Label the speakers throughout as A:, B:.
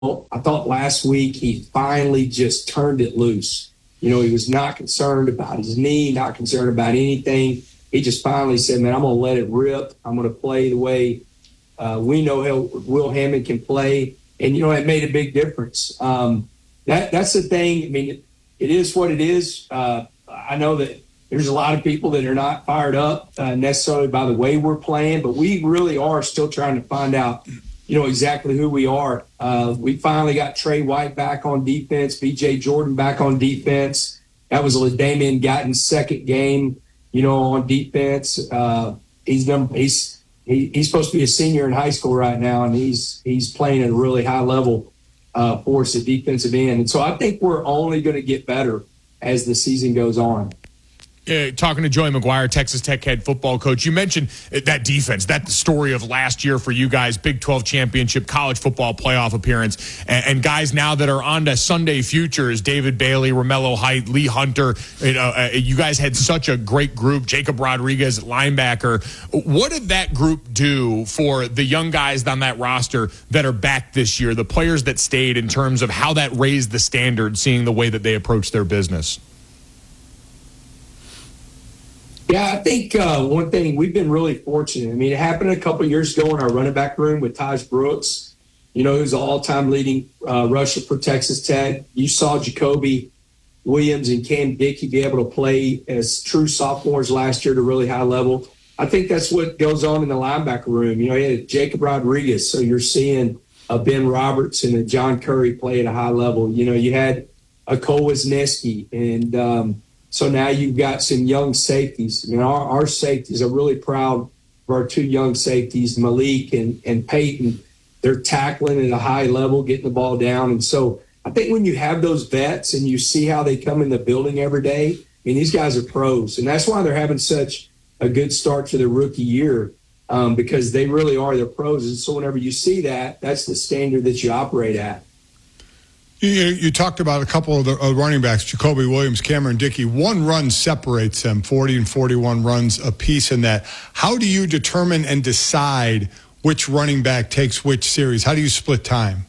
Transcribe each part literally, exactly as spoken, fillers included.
A: I thought last week he finally just turned it loose. You know, he was not concerned about his knee, not concerned about anything. He just finally said, man, I'm going to let it rip. I'm going to play the way uh, we know how Will Hammond can play. And, you know, it made a big difference. Um, that That's the thing. I mean, it, it is what it is. Uh, I know that there's a lot of people that are not fired up uh, necessarily by the way we're playing, but we really are still trying to find out, you know, exactly who we are. Uh, we finally got Trey White back on defense, B J Jordan back on defense. That was Damian Gatton's second game, you know, on defense. Uh, he's number, he's he, he's supposed to be a senior in high school right now, and he's he's playing at a really high level uh, for us at defensive end. And so I think we're only going to get better as the season goes on.
B: Uh, talking to Joey McGuire, Texas Tech head football coach, you mentioned that defense, that story of last year for you guys, Big twelve championship, college football playoff appearance, and, and guys now that are on to Sunday futures, David Bailey, Romello Height, Lee Hunter. You know, uh, you guys had such a great group. Jacob Rodriguez at linebacker. What did that group do for the young guys on that roster that are back this year, the players that stayed, in terms of how that raised the standard, seeing the way that they approach their business?
A: Yeah, I think uh, one thing, we've been really fortunate. I mean, it happened a couple of years ago in our running back room with Taj Brooks, you know, who's the all-time leading uh, rusher for Texas Tech. You saw Jacoby Williams and Cam Dickey be able to play as true sophomores last year at a really high level. I think that's what goes on in the linebacker room. You know, you had Jacob Rodriguez, so you're seeing a Ben Roberts and a John Curry play at a high level. You know, you had a Cole Wisniewski, and um, so now you've got some young safeties. I mean, our, our safeties, I'm really proud of our two young safeties, Malik and, and Peyton. They're tackling at a high level, getting the ball down. And so I think when you have those vets and you see how they come in the building every day, I mean, these guys are pros. And that's why they're having such a good start to their rookie year, um, because they really are, they're pros. And so whenever you see that, that's the standard that you operate at.
C: You, you talked about a couple of the uh, running backs, Jacoby Williams, Cameron Dickey. One run separates them, forty and forty-one runs apiece in that. How do you determine and decide which running back takes which series? How do you split time?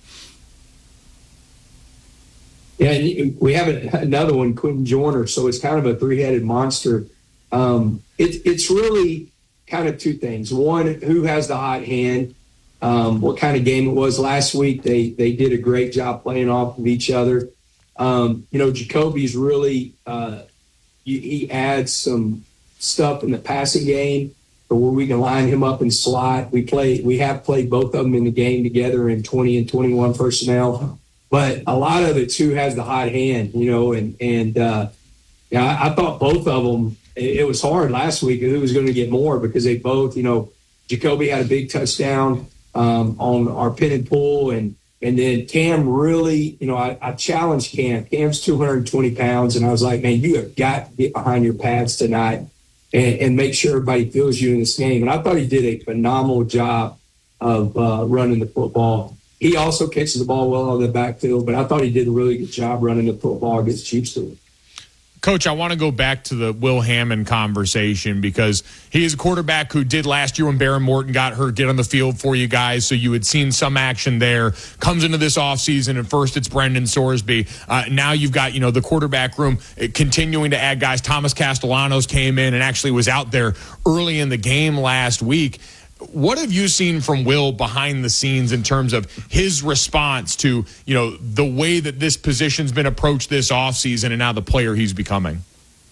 A: Yeah, we have another one, Quentin Joyner, so it's kind of a three-headed monster. Um, it, it's really kind of two things. One, who has the hot hand? Um, what kind of game it was last week. They they did a great job playing off of each other. Um, you know, Jacoby's really uh, he, he adds some stuff in the passing game where we can line him up in slot. We play we have played both of them in the game together in twenty and twenty-one personnel. But a lot of it's who has the hot hand, you know, and and uh, yeah, I, I thought both of them. It, it was hard last week who was going to get more because they both, you know, Jacoby had a big touchdown Um, on our pin and pull, and and then Cam really, you know, I, I challenged Cam. Cam's two hundred twenty pounds, and I was like, man, you have got to get behind your pads tonight and, and make sure everybody feels you in this game. And I thought he did a phenomenal job of uh, running the football. He also catches the ball well on the backfield, but I thought he did a really good job running the football against Chiefs too.
B: Coach, I want to go back to the Will Hammond conversation because he is a quarterback who did last year when Baron Morton got hurt, get on the field for you guys, so you had seen some action there. Comes into this offseason, and first it's Brendan Sorsby. Uh, now you've got, you know, the quarterback room continuing to add guys. Thomas Castellanos came in and actually was out there early in the game last week. What have you seen from Will behind the scenes in terms of his response to, you know, the way that this position's been approached this offseason and now the player he's becoming?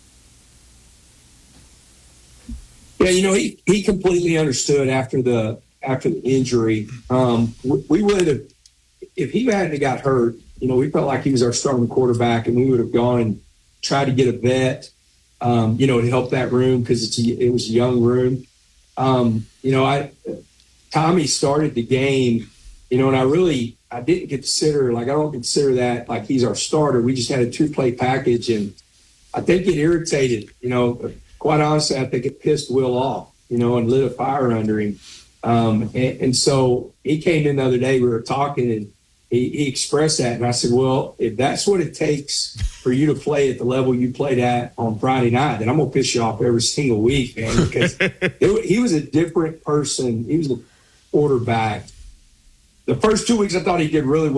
A: Yeah, you know, he, he completely understood after the after the injury. Um, we, we would have, if he hadn't got hurt, you know, we felt like he was our starting quarterback, and we would have gone and tried to get a vet, um, you know, to help that room because it's a, it was a young room. Um, you know, I Tommy started the game, you know, and I really I didn't consider like I don't consider that like he's our starter. We just had a two-play package, and I think it irritated, you know, quite honestly, I think it pissed Will off, you know, and lit a fire under him. Um, and, and so he came in the other day, we were talking, and he, he expressed that. And I said, well, if that's what it takes for you to play at the level you played at on Friday night, then I'm going to piss you off every single week, man, because it, he was a different person. He was a quarterback the first two weeks I thought he did really well.